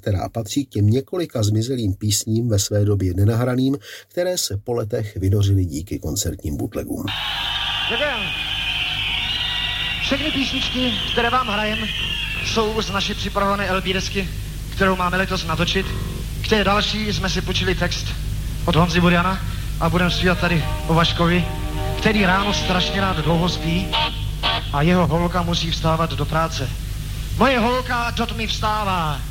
která patří k těm několika zmizelým písním ve své době nenahraným, které se po letech vynořily díky koncertním bootlegům. Všechny písničky, které vám hrajem, jsou z naší připravované LP desky, kterou máme letos natočit. K té další jsme si počili text od Honzy Buriana a budeme zpívat tady o Vaškovi, který ráno strašně rád dlouho spí a jeho holka musí vstávat do práce. Moje holka do tmy vstává,